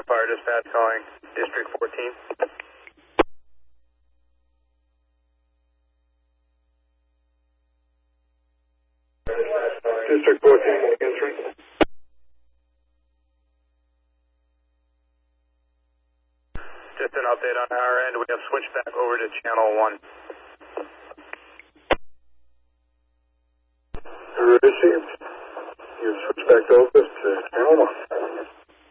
Empire Dispatch calling District 14. District 14 answering. Just an update on our end. We have switched back over to Channel 1. Received. You switch back over to Channel 1.